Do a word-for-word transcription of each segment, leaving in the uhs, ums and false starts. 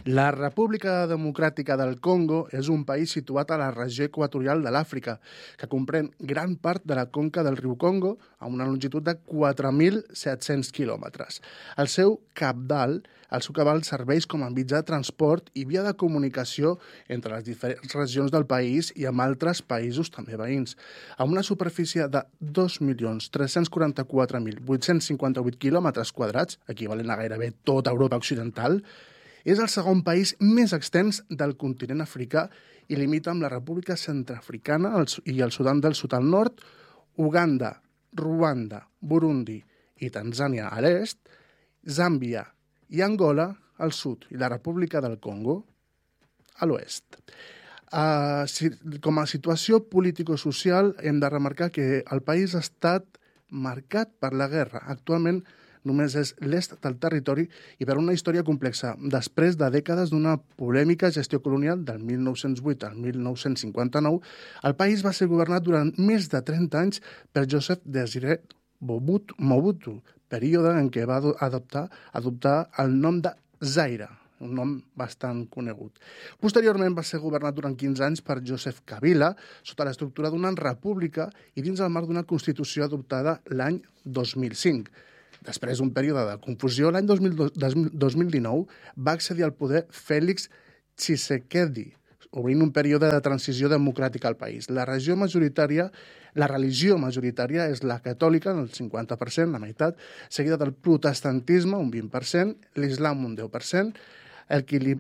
La República Democràtica del Congo és un país situat a la regió equatorial de l'Àfrica, que comprèn gran part de la conca del riu Congo, a una longitud de quatre mil set-cents quilòmetres. El seu cabdal, el seu cabal serveix com a mitjà de transport i via de comunicació entre les diferents regions del país i amb altres països també veïns. Amb una superfície de dos milions tres-cents quaranta-quatre mil vuit-cents cinquanta-vuit quilòmetres quadrats, equivalent a gairebé tota Europa occidental, és el segon país més extens del continent africà i limita amb la República Centreafricana i el Sudan del Sud al nord, Uganda, Ruanda, Burundi i Tanzània a l'est, Zàmbia i Angola al sud i la República del Congo a l'oest. Uh, si, com a situació político-social hem de remarcar que el país ha estat marcat per la guerra. Actualment només és l'est del territori i per una història complexa. Després de dècades d'una polèmica gestió colonial del mil nou-cents vuit al mil nou-cents cinquanta-nou, el país va ser governat durant més de trenta anys per Joseph Désiré Mobutu, període en què va adoptar, adoptar el nom de Zaire, un nom bastant conegut. Posteriorment va ser governat durant quinze anys per Joseph Kabila, sota l'estructura d'una república i dins el marc d'una constitució adoptada l'any dos mil cinc. Després d'un període de confusió, l'any dos mil dinou va accedir al poder Félix Tshisekedi, obrint un període de transició democràtica al país. La regió majoritària, la religió majoritària és la catòlica, el cinquanta per cent, la meitat, seguida del protestantisme, un vint per cent, l'islam, un deu per cent, el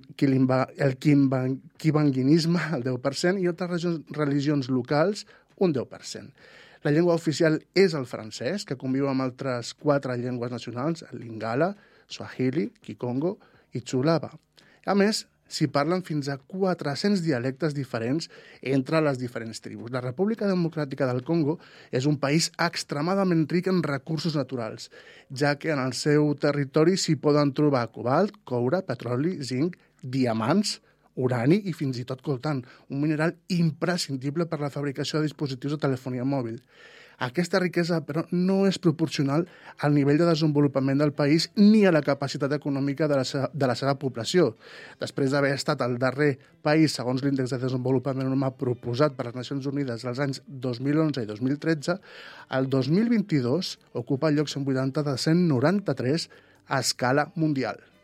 quibanguinisme, el deu per cent, i altres religions locals, un deu per cent. La llengua oficial és el francès, que conviu amb altres quatre llengües nacionals, el lingala, swahili, kikongo i txulava. A més, s'hi parlen fins a quatre-cents dialectes diferents entre les diferents tribus. La República Democràtica del Congo és un país extremadament ric en recursos naturals, ja que en el seu territori s'hi poden trobar cobalt, coure, petroli, zinc, diamants, urani i fins i tot coltan, un mineral imprescindible per la fabricació de dispositius de telefonia mòbil. Aquesta riquesa, però, no és proporcional al nivell de desenvolupament del país ni a la capacitat econòmica de la seva, de la seva població. Després d'haver estat el darrer país, segons l'índex de desenvolupament humà proposat per les Nacions Unides als anys dos mil onze i dos mil tretze, el dos mil vint-i-dos ocupa el lloc cent vuitanta de cent noranta-tres a escala mundial.